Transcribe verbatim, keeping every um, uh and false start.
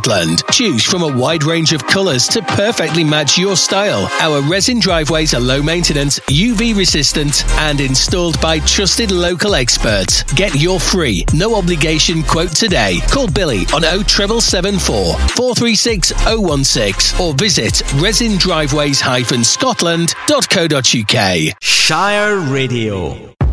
Scotland. Choose from a wide range of colours to perfectly match your style. Our resin driveways are low maintenance, U V resistant, and installed by trusted local experts. Get your free, no obligation quote today. Call Billy on oh seven seven four, four three six oh one six or visit resin driveways dash scotland dot co dot uk. Shire Radio.